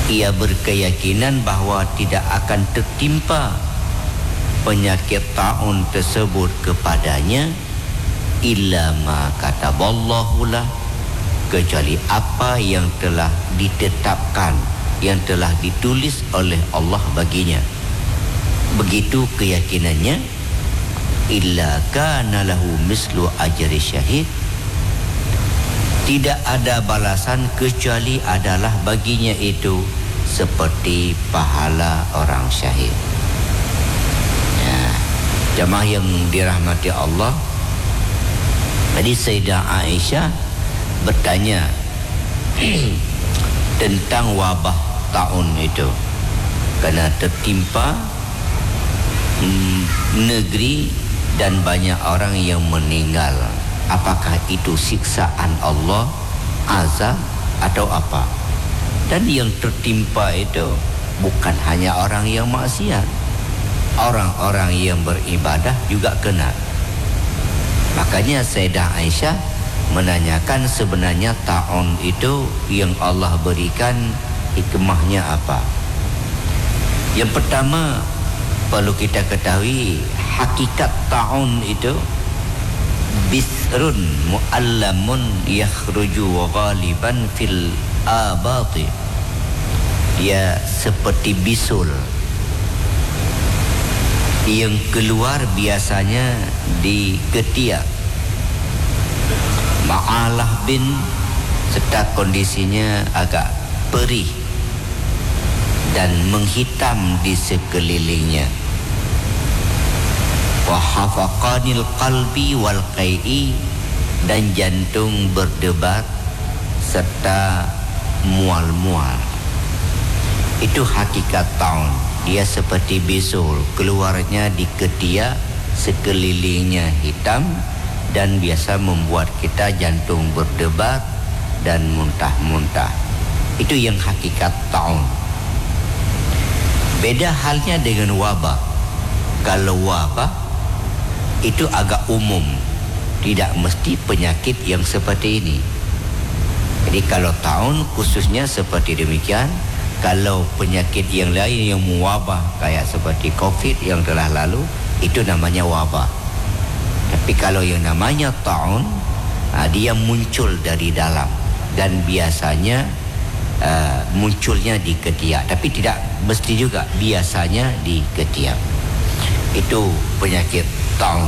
ia berkeyakinan bahawa tidak akan tertimpa penyakit taun tersebut kepadanya illa ma kataballahu lah, kecuali apa yang telah ditetapkan, yang telah ditulis oleh Allah baginya. Begitu keyakinannya. Illa kana lahu mislu ajri syahid, tidak ada balasan kecuali adalah baginya itu seperti pahala orang syahid. Ya, jemaah yang dirahmati Allah, tadi Sayyidah Aisyah bertanya tentang wabah taun itu, kerana tertimpa negeri dan banyak orang yang meninggal. Apakah itu siksaan Allah, azab atau apa? Dan yang tertimpa itu bukan hanya orang yang maksiat, orang-orang yang beribadah juga kena. Makanya Sayyidah Aisyah menanyakan sebenarnya taun itu yang Allah berikan hikmahnya apa. Yang pertama perlu kita ketahui, hakikat taun itu bisrun mu'allamun yakhruju ghaliban fil abati. Dia seperti bisul yang keluar biasanya di ketiak, ma'alah bin, serta kondisinya agak perih dan menghitam di sekelilingnya. Wa hafaqanil qalbi wal qai'i, dan jantung berdebar serta mual-mual. Itu hakikat taun. Dia seperti bisul, keluarnya di ketiak, sekelilingnya hitam, dan biasa membuat kita jantung berdebar dan muntah-muntah. Itu yang hakikat taun. Beda halnya dengan wabah. Kalau wabah itu agak umum, tidak mesti penyakit yang seperti ini. Jadi kalau taun khususnya seperti demikian. Kalau penyakit yang lain yang mewabah kayak seperti COVID yang telah lalu, itu namanya wabah. Tapi kalau yang namanya taun, dia muncul dari dalam, dan biasanya munculnya di ketiak, tapi tidak mesti juga, biasanya di ketiak. Itu penyakit taun.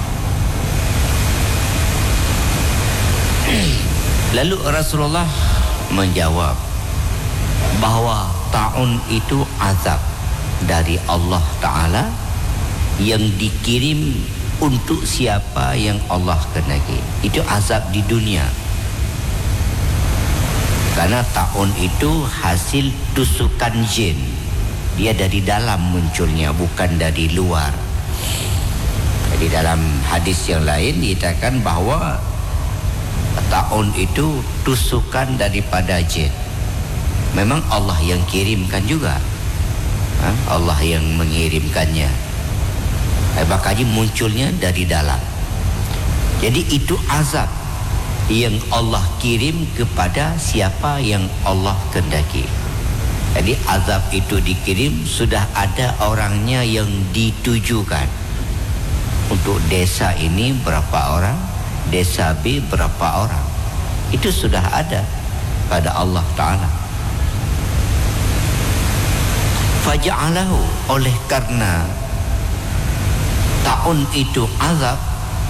Lalu Rasulullah menjawab bahawa taun itu azab dari Allah Ta'ala yang dikirim untuk siapa yang Allah kehendaki. Itu azab di dunia. Karena taun itu hasil tusukan jin. Dia dari dalam munculnya, bukan dari luar. Jadi dalam hadis yang lain dikatakan bahawa taun itu tusukan daripada jin. Memang Allah yang kirimkan juga, Allah yang mengirimkannya. Makanya munculnya dari dalam. Jadi itu azab yang Allah kirim kepada siapa yang Allah kehendaki. Jadi azab itu dikirim, sudah ada orangnya yang ditujukan. Untuk desa ini berapa orang, desa B berapa orang. Itu sudah ada pada Allah Ta'ala. Faja'alahu, oleh karena taun itu azab,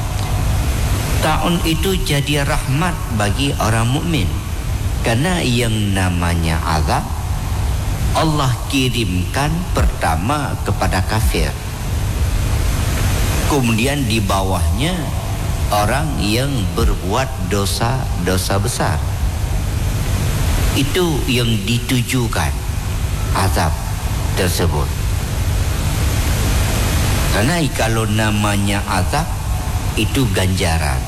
taun itu jadi rahmat bagi orang mukmin. Karena yang namanya azab Allah kirimkan pertama kepada kafir, kemudian di bawahnya orang yang berbuat dosa besar. Itu yang ditujukan azab tersebut. Karena kalau namanya azab itu ganjaran.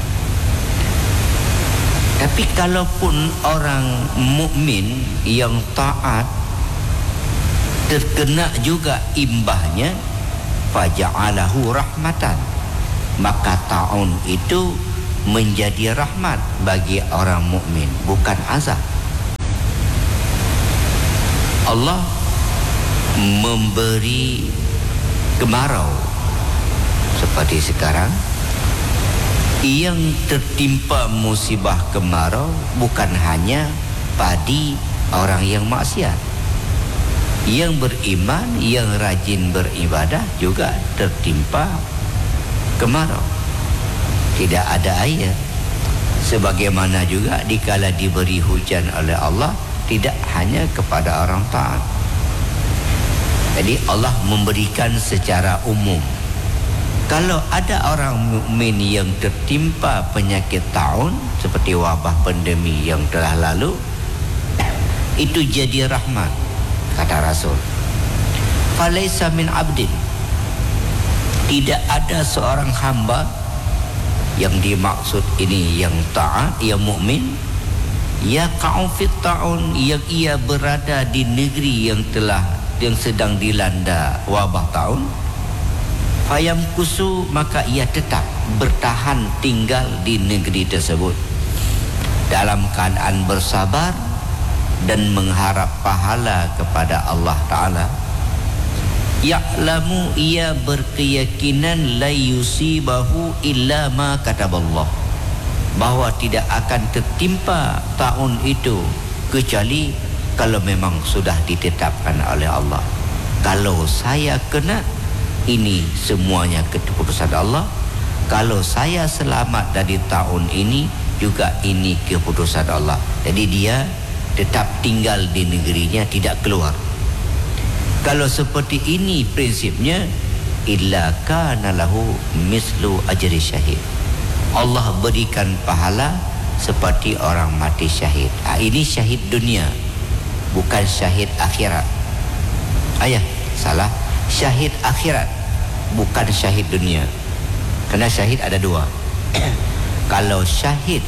Tapi kalaupun orang mukmin yang taat terkena juga imbahnya, faja'alahu rahmatan, maka taun itu menjadi rahmat bagi orang mukmin, bukan azab. Allah memberi kemarau seperti sekarang. Yang tertimpa musibah kemarau bukan hanya padi orang yang maksiat. Yang beriman, yang rajin beribadah juga tertimpa kemarau. Tidak ada air. Sebagaimana juga dikala diberi hujan oleh Allah, tidak hanya kepada orang taat. Jadi Allah memberikan secara umum. Kalau ada orang mukmin yang tertimpa penyakit taun seperti wabah pandemi yang telah lalu, itu jadi rahmat, kata Rasul. Falaisa min abdin, tidak ada seorang hamba yang dimaksud ini yang taat, yang mukmin, yaqa'u fit ta'un, yang ia berada di negeri yang sedang dilanda wabah taun, fayam kusu, maka ia tetap bertahan tinggal di negeri tersebut dalam keadaan bersabar dan mengharap pahala kepada Allah Ta'ala. Ya'lamu, ia berkeyakinan la yusibahu illa ma kataballah, bahwa tidak akan tertimpa tahun itu kecuali kalau memang sudah ditetapkan oleh Allah. Kalau saya kena, ini semuanya keputusan Allah. Kalau saya selamat dari tahun ini, juga ini keputusan Allah. Jadi dia tetap tinggal di negerinya, tidak keluar. Kalau seperti ini prinsipnya, illa kana lahu mislu ajri syahid, Allah berikan pahala seperti orang mati syahid. Ini syahid dunia, bukan syahid akhirat. Salah. Syahid akhirat, bukan syahid dunia. Kerana syahid ada dua. Kalau syahid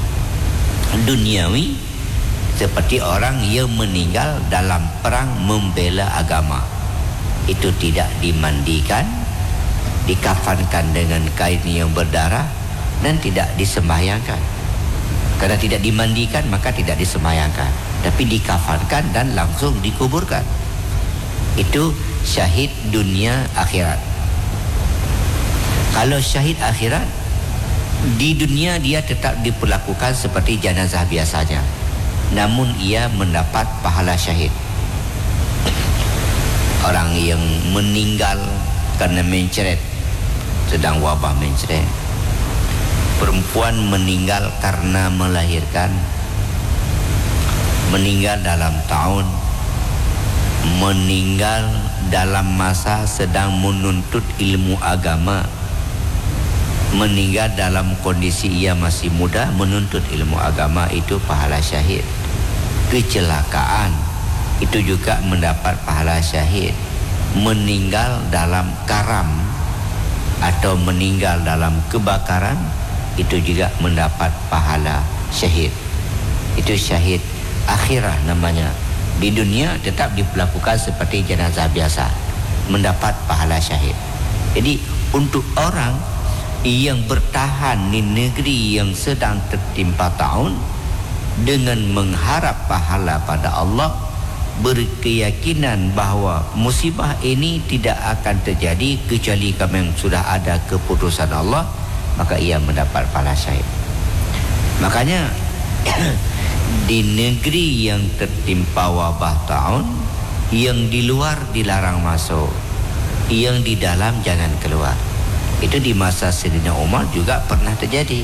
duniawi, seperti orang yang meninggal dalam perang membela agama, itu tidak dimandikan, dikafankan dengan kain yang berdarah, dan tidak disembahyangkan. Karena tidak dimandikan, maka tidak disembahyangkan, tapi dikafankan dan langsung dikuburkan. Itu syahid dunia akhirat. Kalau syahid akhirat, di dunia dia tetap diperlakukan seperti jenazah biasanya, namun ia mendapat pahala syahid. Orang yang meninggal karena mencret, sedang wabah mencret. Perempuan meninggal karena melahirkan, meninggal dalam tahun, meninggal dalam masa sedang menuntut ilmu agama, meninggal dalam kondisi ia masih muda menuntut ilmu agama, itu pahala syahid. Kecelakaan, itu juga mendapat pahala syahid. Meninggal dalam karam atau meninggal dalam kebakaran, itu juga mendapat pahala syahid. Itu syahid akhirah namanya. Di dunia tetap diperlakukan seperti jenazah biasa, mendapat pahala syahid. Jadi untuk orang yang bertahan di negeri yang sedang tertimpa taun dengan mengharap pahala pada Allah, berkeyakinan bahawa musibah ini tidak akan terjadi kecuali kalau sudah ada keputusan Allah, maka ia mendapat pahala syahid. Makanya di negeri yang tertimpa wabah taun, yang di luar dilarang masuk, yang di dalam jangan keluar. Itu di masa Sayyidina Umar juga pernah terjadi.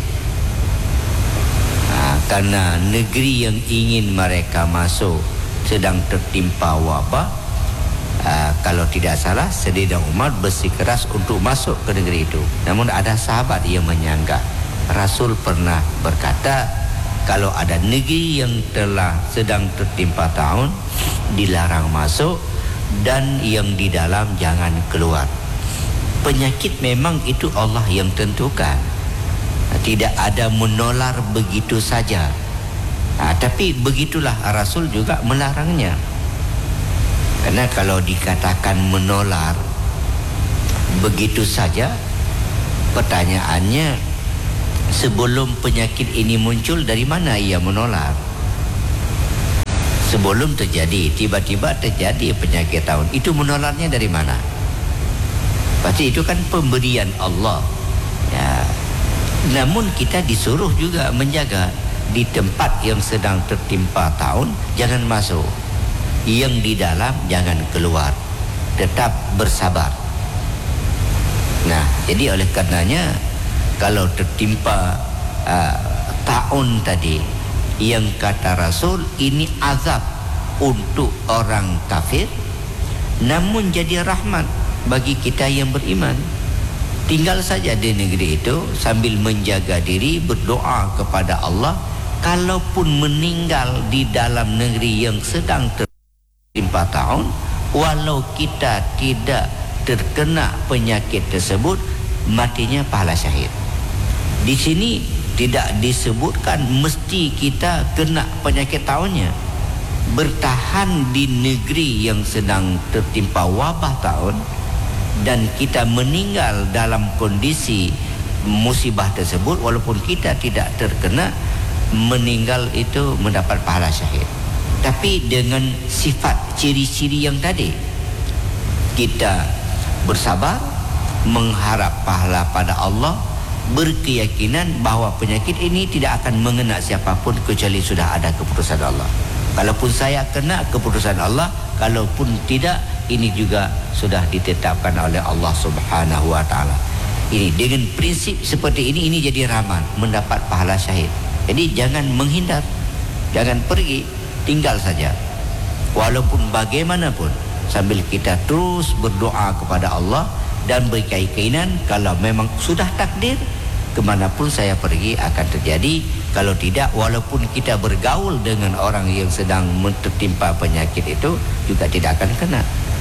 Karena negeri yang ingin mereka masuk sedang tertimpa wabah, kalau tidak salah Sayyidina Umar bersikeras untuk masuk ke negeri itu. Namun ada sahabat yang menyanggah. Rasul pernah berkata, kalau ada negeri yang telah sedang tertimpa taun, dilarang masuk, dan yang di dalam jangan keluar. Penyakit memang itu Allah yang tentukan, tidak ada menular begitu saja. Tapi begitulah Rasul juga melarangnya. Karena kalau dikatakan menular begitu saja, pertanyaannya, sebelum penyakit ini muncul, dari mana ia menular? sebelum terjadi, tiba-tiba terjadi penyakit taun. Itu menularnya dari mana? Pasti itu kan pemberian Allah. Ya. Namun kita disuruh juga menjaga di tempat yang sedang tertimpa taun, jangan masuk. Yang di dalam jangan keluar. Tetap bersabar. Nah, jadi oleh karenanya kalau tertimpa taun tadi, yang kata Rasul ini azab untuk orang kafir, namun jadi rahmat bagi kita yang beriman. Tinggal saja di negeri itu sambil menjaga diri, berdoa kepada Allah. Kalaupun meninggal di dalam negeri yang sedang tertimpa taun, walau kita tidak terkena penyakit tersebut, matinya pahala syahid. Di sini tidak disebutkan mesti kita kena penyakit taunnya. Bertahan di negeri yang sedang tertimpa wabah taun dan kita meninggal dalam kondisi musibah tersebut, walaupun kita tidak terkena, meninggal itu mendapat pahala syahid. Tapi dengan sifat ciri-ciri yang tadi, kita bersabar, mengharap pahala pada Allah, berkeyakinan bahawa penyakit ini tidak akan mengena siapapun kecuali sudah ada keputusan Allah. Kalaupun saya kena, keputusan Allah. Kalaupun tidak, ini juga sudah ditetapkan oleh Allah Subhanahu wa taala. Ini dengan prinsip seperti ini jadi rahmat, mendapat pahala syahid. Jadi jangan menghindar, jangan pergi, tinggal saja. Walaupun bagaimanapun, sambil kita terus berdoa kepada Allah dan berkeyakinan kalau memang sudah takdir, kemanapun saya pergi akan terjadi. Kalau tidak, walaupun kita bergaul dengan orang yang sedang tertimpa penyakit itu, juga tidak akan kena.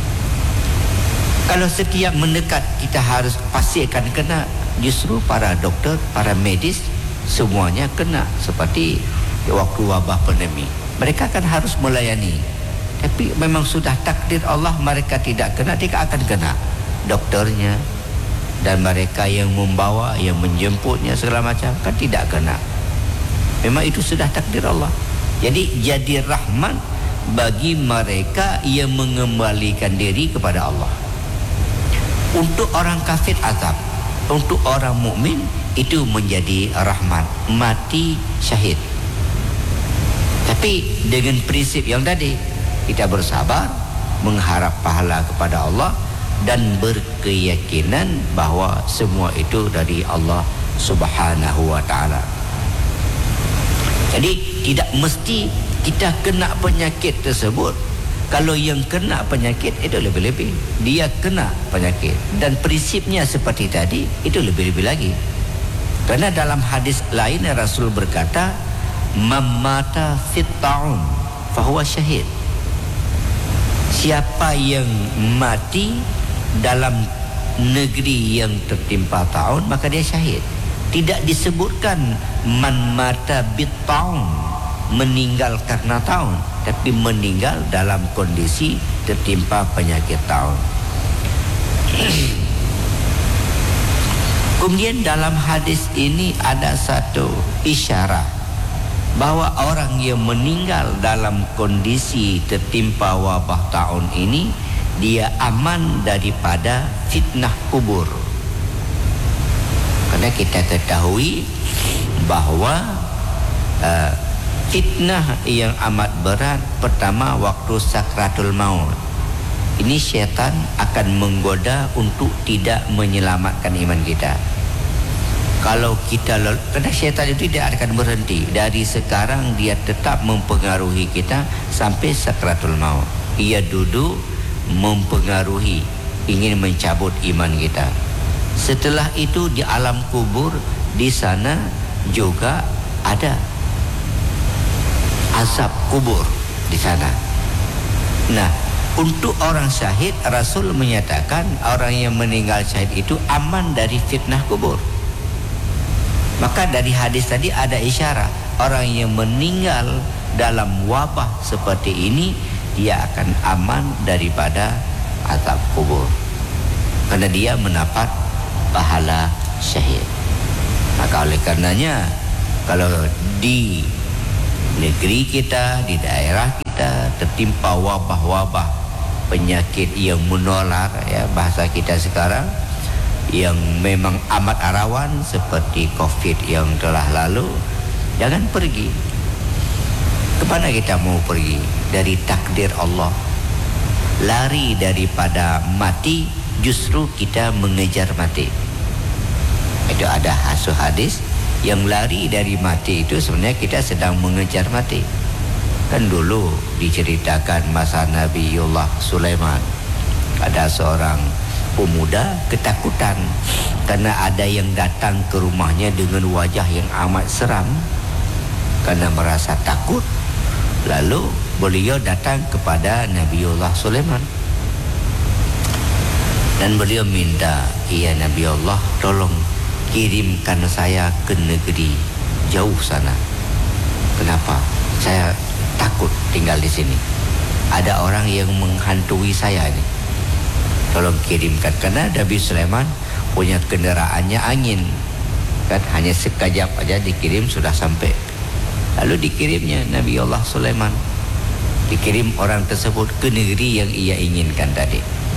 Kalau setiap mendekat kita harus pasti akan kena, justru para doktor, para medis semuanya kena. Seperti waktu wabah pandemi, mereka kan harus melayani. Tapi memang sudah takdir Allah mereka tidak kena, dia akan kena. Dokternya dan mereka yang membawa, yang menjemputnya segala macam kan tidak kena. Memang itu sudah takdir Allah. Jadi jadi rahmat bagi mereka yang mengembalikan diri kepada Allah. Untuk orang kafir azab, untuk orang mukmin itu menjadi rahmat, mati syahid. Tapi dengan prinsip yang tadi, kita bersabar, mengharap pahala kepada Allah dan berkeyakinan bahawa semua itu dari Allah Subhanahu wa taala. Jadi tidak mesti kita kena penyakit tersebut. Kalau yang kena penyakit itu lebih-lebih, dia kena penyakit. Dan prinsipnya seperti tadi, itu lebih-lebih lagi. Karena dalam hadis lain Rasul berkata, "Mamata fit ta'un fahuwa syahid." Siapa yang mati dalam negeri yang tertimpa taun, maka dia syahid. Tidak disebutkan man mata bit taun, meninggal karena taun, tapi meninggal dalam kondisi tertimpa penyakit taun. Kemudian dalam hadis ini ada satu isyarat bahawa orang yang meninggal dalam kondisi tertimpa wabah taun ini, dia aman daripada fitnah kubur. Karena kita ketahui bahawa fitnah yang amat berat, pertama waktu sakratul maut. Ini syaitan akan menggoda untuk tidak menyelamatkan iman kita. Kalau kita, karena syaitan itu tidak akan berhenti. Dari sekarang dia tetap mempengaruhi kita sampai sakratul maut. Ia duduk mempengaruhi, ingin mencabut iman kita. Setelah itu di alam kubur, di sana juga ada azab kubur di sana. Nah, untuk orang syahid, Rasul menyatakan orang yang meninggal syahid itu aman dari fitnah kubur. Maka dari hadis tadi ada isyarat, orang yang meninggal dalam wabah seperti ini, dia akan aman daripada azab kubur, karena dia mendapat pahala syahid. Maka oleh karenanya, kalau di negeri kita, di daerah kita tertimpa wabah-wabah penyakit yang menular, ya, bahasa kita sekarang, yang memang amat rawan seperti COVID yang telah lalu, jangan pergi. Kemana kita mau pergi? Dari takdir Allah. Lari daripada mati, justru kita mengejar mati. Itu ada hadis yang lari dari mati itu sebenarnya kita sedang mengejar mati. Kan dulu diceritakan masa Nabiullah Sulaiman, ada seorang pemuda ketakutan karena ada yang datang ke rumahnya dengan wajah yang amat seram. Karena merasa takut, lalu beliau datang kepada Nabiullah Sulaiman dan beliau minta, "Ya Nabi Allah, tolong kirimkan saya ke negeri jauh sana. Kenapa? Saya takut tinggal di sini. Ada orang yang menghantui saya ini. Tolong kirimkan." Karena Nabi Sulaiman punya kendaraannya angin, kan hanya sekejap aja dikirim sudah sampai. Lalu dikirimnya Nabi Allah Sulaiman, dikirim orang tersebut ke negeri yang ia inginkan tadi.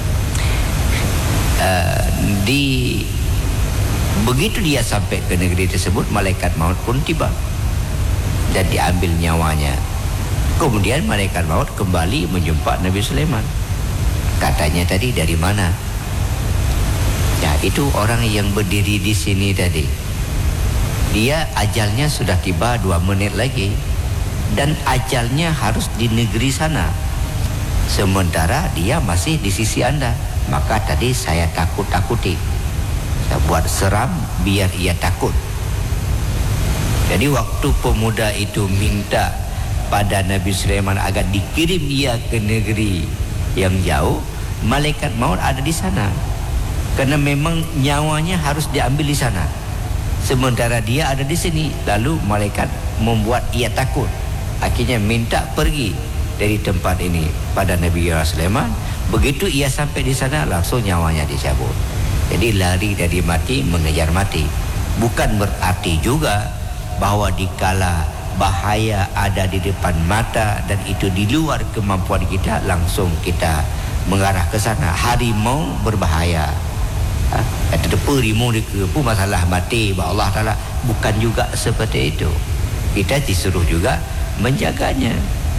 Begitu dia sampai ke negeri tersebut, malaikat maut pun tiba dan diambil nyawanya. Kemudian malaikat maut kembali menjumpa Nabi Sulaiman. Katanya tadi, "Dari mana?" Ya, itu orang yang berdiri di sini tadi. Dia ajalnya sudah tiba 2 menit lagi, dan ajalnya harus di negeri sana, sementara dia masih di sisi Anda. Maka tadi saya takut-takuti, saya buat seram biar ia takut. Jadi waktu pemuda itu minta pada Nabi Sulaiman agar dikirim ia ke negeri yang jauh, malaikat maut ada di sana, karena memang nyawanya harus diambil di sana, sementara dia ada di sini. Lalu malaikat membuat ia takut, akhirnya minta pergi dari tempat ini pada Nabi Sulaiman. Begitu ia sampai di sana, langsung nyawanya dicabut. Jadi lari dari mati mengejar mati. Bukan berarti juga bahwa dikala bahaya ada di depan mata dan itu di luar kemampuan kita, langsung kita mengarah ke sana. Harimau berbahaya, kata depa harimau dia ke masalah mati bahwa Allah Ta'ala, bukan juga seperti itu. Kita disuruh juga menjaganya.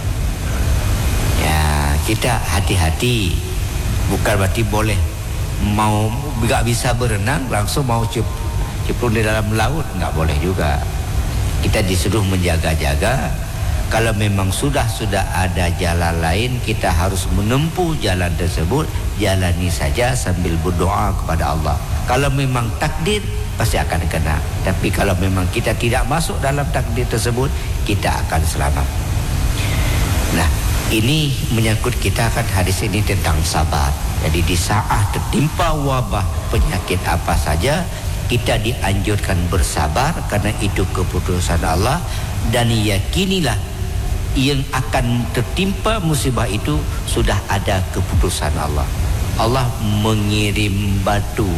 Ya, kita hati-hati. Bukan berarti boleh mau enggak bisa berenang langsung mau cemplung di dalam laut, enggak boleh juga. Kita disuruh menjaga-jaga. Kalau memang sudah ada jalan lain, kita harus menempuh jalan tersebut, jalani saja sambil berdoa kepada Allah. Kalau memang takdir, pasti akan kena. Tapi kalau memang kita tidak masuk dalam takdir tersebut, kita akan selamat. Nah, ini menyangkut kita kan hadis ini tentang sabar. Jadi di saat tertimpa wabah penyakit apa saja, kita dianjurkan bersabar karena itu keputusan Allah, dan yakinilah yang akan tertimpa musibah itu sudah ada keputusan Allah. Allah mengirim batu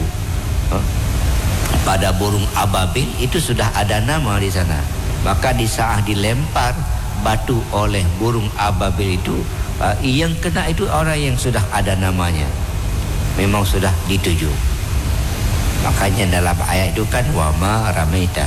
pada burung ababil, itu sudah ada nama di sana. Maka di saat dilempar batu oleh burung ababil itu, yang kena itu orang yang sudah ada namanya, memang sudah dituju. Makanya dalam ayat itu kan, wa ma ramaita,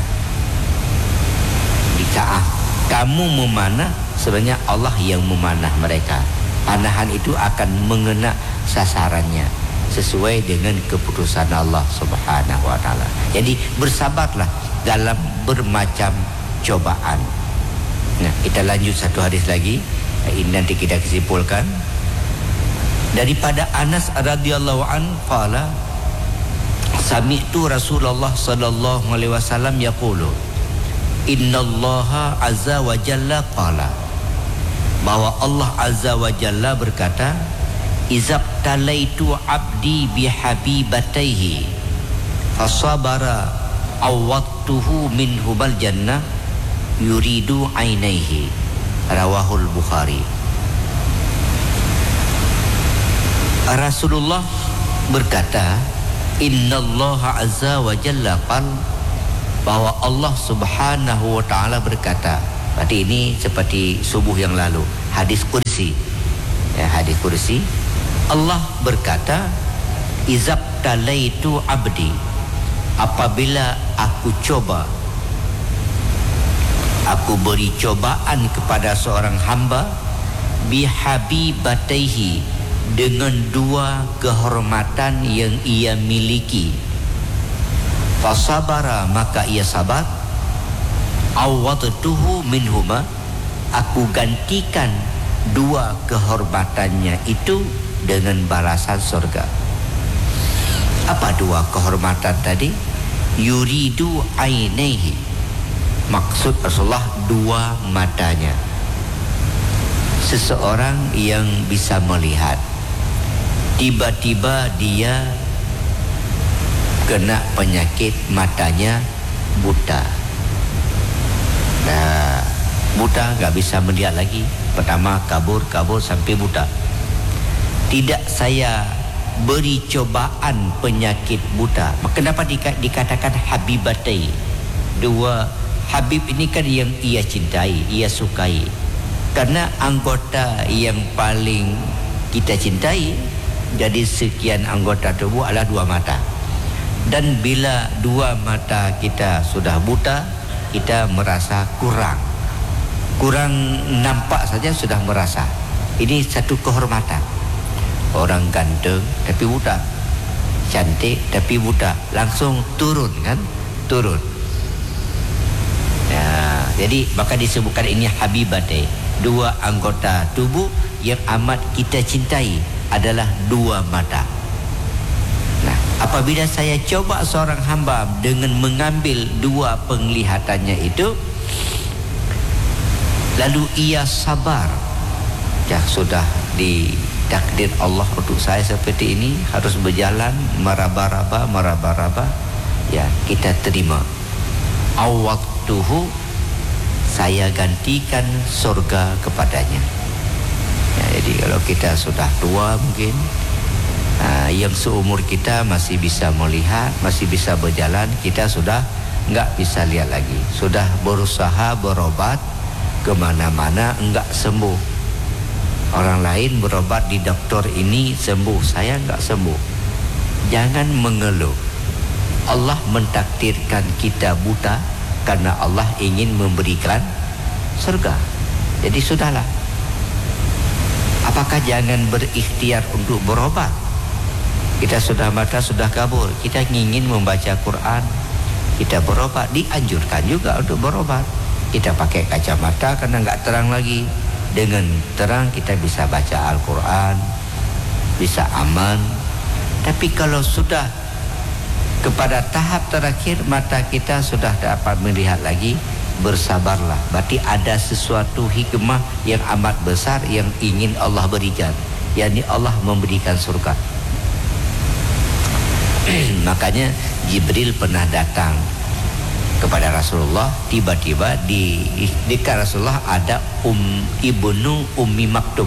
di saat kamu memanah, sebenarnya Allah yang memanah mereka. Panahan itu akan mengena sasarannya sesuai dengan keputusan Allah Subhanahu wa taala. Jadi bersabarlah dalam bermacam cobaan. Nah, kita lanjut satu hadis lagi. Ini nanti kita kesimpulkan. Daripada Anas radhiyallahu an qala, sami'tu Rasulullah sallallahu alaihi wasallam yaqulu, innallaha azza wa jalla qala, bahwa Allah azza wa jalla berkata, izabtalaitu abdi bihabibataihi fasabara awwatuhu minhumal jannah yuridu ainaihi, rawahul Bukhari. Rasulullah berkata, innallaha azza wa jalla qal, bahwa Allah subhanahu wa ta'ala berkata, Berarti ini seperti subuh yang lalu, hadis kursi. Ya, hadis kursi. Allah berkata, izabtalaitu abdi, apabila aku coba, aku beri cobaan kepada seorang hamba, bihabibataihi, dengan dua kehormatan yang ia miliki, fasabara, maka ia sabar, awadtuhu minhuma, aku gantikan dua kehormatannya itu dengan balasan surga. Apa dua kehormatan tadi? Yuridu ainaihi, maksud Rasulullah dua matanya. Seseorang yang bisa melihat, tiba-tiba dia kena penyakit matanya buta. Nah, buta gak bisa melihat lagi. Pertama kabur sampai buta. Tidak saya beri cobaan penyakit buta. Kenapa dikatakan habibatai? Dua habib ini kan yang ia cintai, ia sukai. Karena anggota yang paling kita cintai, jadi sekian anggota tubuh adalah dua mata. Dan bila dua mata kita sudah buta, kita merasa kurang nampak saja sudah merasa. Ini satu kehormatan. Orang ganteng tapi buta, cantik tapi buta, langsung turun kan, turun. Ya, jadi maka disebutkan ini habibatai, dua anggota tubuh yang amat kita cintai adalah dua mata. Nah, apabila saya coba seorang hamba dengan mengambil dua penglihatannya itu, lalu ia sabar, ya sudah ditakdir Allah untuk saya seperti ini, harus berjalan meraba-raba, ya kita terima. Awaktuhu, saya gantikan surga kepadanya. Ya, jadi kalau kita sudah tua mungkin, yang seumur kita masih bisa melihat, masih bisa berjalan, kita sudah enggak bisa lihat lagi. Sudah berusaha berobat kemana-mana enggak sembuh. Orang lain berobat di dokter ini sembuh, saya enggak sembuh. Jangan mengeluh. Allah mentakdirkan kita buta karena Allah ingin memberikan surga. Jadi sudahlah. Apakah jangan berikhtiar untuk berobat? Kita sudah mata, sudah kabur, kita ingin membaca Quran, kita berobat, dianjurkan juga untuk berobat. Kita pakai kacamata karena enggak terang lagi. Dengan terang kita bisa baca Al-Quran, bisa aman. Tapi kalau sudah kepada tahap terakhir, mata kita sudah dapat melihat lagi, bersabarlah. Berarti ada sesuatu hikmah yang amat besar yang ingin Allah berikan, yakni Allah memberikan surga. Makanya Jibril pernah datang kepada Rasulullah, tiba-tiba di dekat Rasulullah ada Ibnu Ummi Maktum.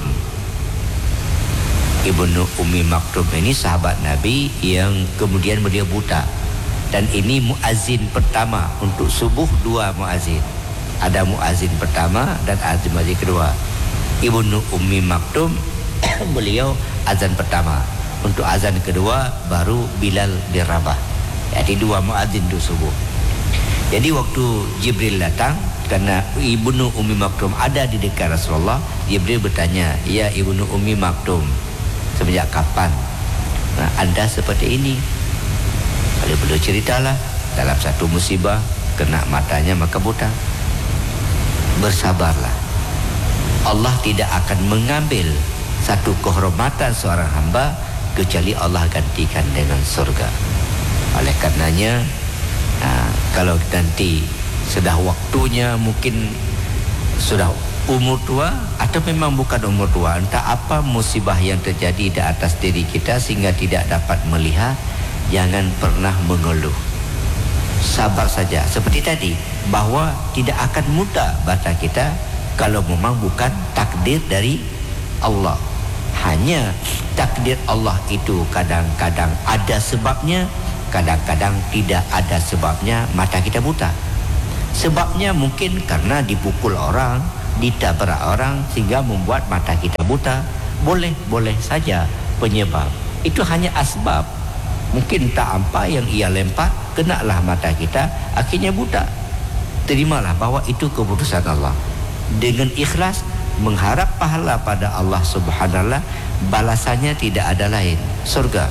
Ibnu Ummi Maktum ini sahabat Nabi yang kemudian beliau buta. Dan ini muazin pertama untuk subuh, dua muazin. Ada muazin pertama dan muazin kedua. Ibnu Ummi Maktum beliau azan pertama. Untuk azan kedua baru Bilal bin Rabah. Jadi dua muazin untuk subuh. Jadi waktu Jibril datang, karena Ibnu Ummi Maktum ada di dekat Rasulullah, Jibril bertanya, ya Ibnu Ummi Maktum, semenjak kapan Anda seperti ini? Lalu beliau ceritalah, dalam satu musibah kena matanya maka buta. Bersabarlah. Allah tidak akan mengambil satu kehormatan seorang hamba kecuali Allah gantikan dengan surga. Oleh karenanya, kalau nanti sudah waktunya, mungkin sudah umur tua atau memang bukan umur tua, entah apa musibah yang terjadi di atas diri kita sehingga tidak dapat melihat, jangan pernah mengeluh. Sabar saja. Seperti tadi, bahwa tidak akan mudah mata kita kalau memang bukan takdir dari Allah. Hanya takdir Allah itu kadang-kadang ada sebabnya, kadang-kadang tidak ada sebabnya, mata kita buta. Sebabnya mungkin karena dipukul orang, ditabrak orang sehingga membuat mata kita buta. Boleh saja penyebab. Itu hanya asbab. Mungkin tak apa yang ia lempar, kenalah mata kita, akhirnya buta. Terimalah bahwa itu keputusan Allah. Dengan ikhlas mengharap pahala pada Allah Subhanahu wa taala, balasannya tidak ada lain, surga.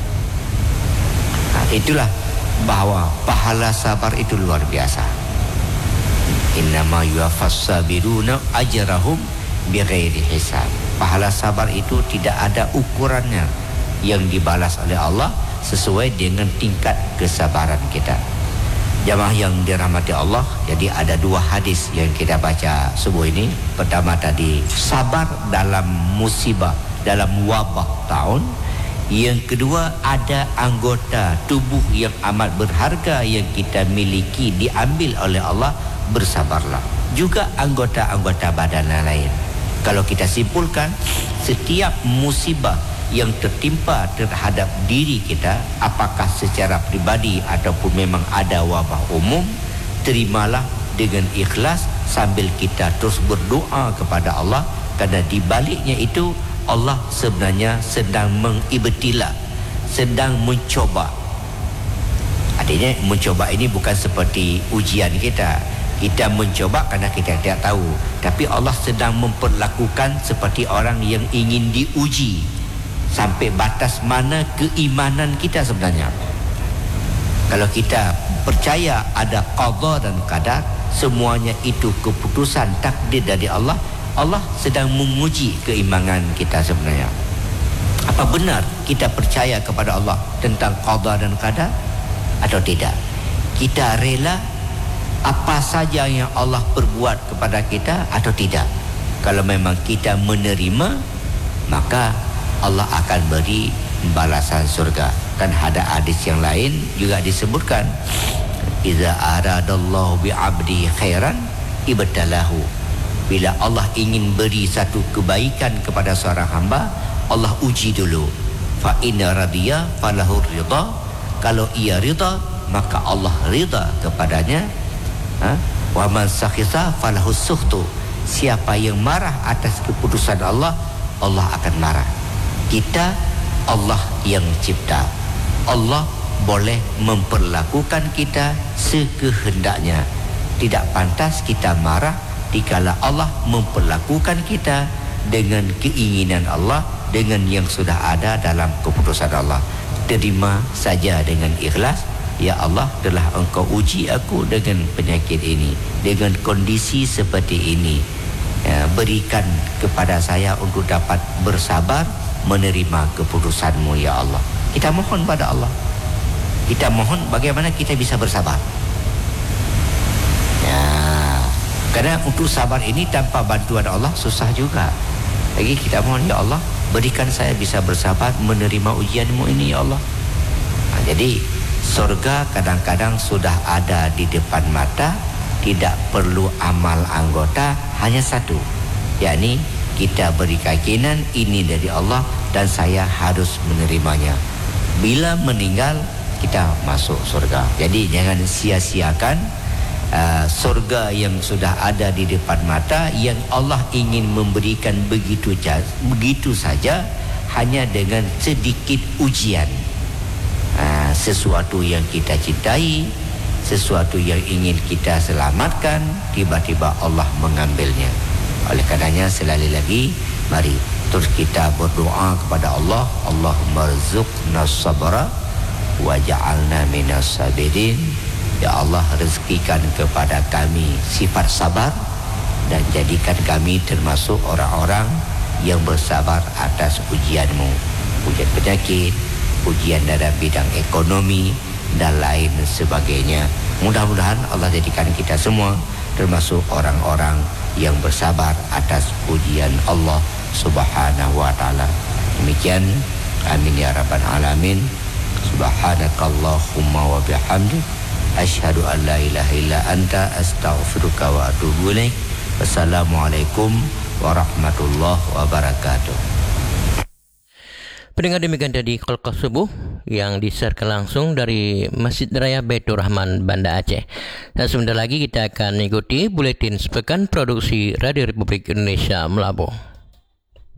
Itulah bahwa pahala sabar itu luar biasa. Innama yuwaffas sabiruna ajrahum bighairi hisab. Pahala sabar itu tidak ada ukurannya, yang dibalas oleh Allah sesuai dengan tingkat kesabaran kita. Jamaah yang dirahmati Allah, jadi ada dua hadis yang kita baca subuh ini. Pertama tadi, sabar dalam musibah, dalam wabah tahun. Yang kedua, ada anggota tubuh yang amat berharga yang kita miliki diambil oleh Allah, bersabarlah. Juga anggota-anggota badan lain. Kalau kita simpulkan, setiap musibah yang tertimpa terhadap diri kita, apakah secara pribadi ataupun memang ada wabah umum, terimalah dengan ikhlas sambil kita terus berdoa kepada Allah, karena di baliknya itu Allah sebenarnya sedang mengibtila, sedang mencoba. Artinya mencoba ini bukan seperti ujian kita. Kita mencoba karena kita tidak tahu, tapi Allah sedang memperlakukan seperti orang yang ingin diuji. Sampai batas mana keimanan kita sebenarnya. Kalau kita percaya ada qada dan qadar, semuanya itu keputusan takdir dari Allah, Allah sedang menguji keimanan kita sebenarnya. Apa benar kita percaya kepada Allah tentang qada dan qadar atau tidak? Kita rela apa saja yang Allah perbuat kepada kita atau tidak? Kalau memang kita menerima, maka Allah akan beri balasan surga. Dan ada hadis yang lain juga disebutkan, iza aradallahu bi'abdi khairan ibtalahu. Bila Allah ingin beri satu kebaikan kepada seorang hamba, Allah uji dulu. Fa inna radiya falahu ridha. Kalau ia ridha, maka Allah ridha kepadanya. Wa man sakhisa falahu sukhtu. Siapa yang marah atas keputusan Allah, Allah akan marah. Kita, Allah yang cipta. Allah boleh memperlakukan kita sekehendaknya. Tidak pantas kita marah dikala Allah memperlakukan kita dengan keinginan Allah, dengan yang sudah ada dalam keputusan Allah. Terima saja dengan ikhlas. Ya Allah, telah Engkau uji aku dengan penyakit ini, dengan kondisi seperti ini. Berikan kepada saya untuk dapat bersabar menerima keputusan-Mu ya Allah. Kita mohon pada Allah. Kita mohon bagaimana kita bisa bersabar. Ya, karena untuk sabar ini tanpa bantuan Allah susah juga. Lagi kita mohon ya Allah, berikan saya bisa bersabar menerima ujian-Mu ini ya Allah. Jadi surga kadang-kadang sudah ada di depan mata, tidak perlu amal anggota, hanya satu, yakni kita beri keyakinan ini dari Allah dan saya harus menerimanya. Bila meninggal, kita masuk surga. Jadi jangan sia-siakan surga yang sudah ada di depan mata, yang Allah ingin memberikan begitu saja, hanya dengan sedikit ujian. Sesuatu yang kita cintai, sesuatu yang ingin kita selamatkan, tiba-tiba Allah mengambilnya. Oleh karenanya sekali lagi, mari terus kita berdoa kepada Allah. Allahumma rzuqna sabra waj'alna minas sabirin. Ya Allah, rezekikan kepada kami sifat sabar dan jadikan kami termasuk orang-orang yang bersabar atas ujian-Mu. Ujian penyakit, ujian dalam bidang ekonomi dan lain sebagainya. Mudah-mudahan Allah jadikan kita semua termasuk orang-orang yang bersabar atas ujian Allah Subhanahu wa taala. Demikian, amin ya rabbal alamin. Subhanakallahumma wa bihamdik, asyhadu an la ilaha illa anta, astaghfiruka wa atubu ilaik. Wassalamualaikum warahmatullahi wabarakatuh. Pendengar, demikian tadi Qalqah Subuh yang disiarkan langsung dari Masjid Raya Baitur Rahman, Banda Aceh. Dan sebentar lagi kita akan mengikuti buletin sepekan produksi Radio Republik Indonesia Melabuh.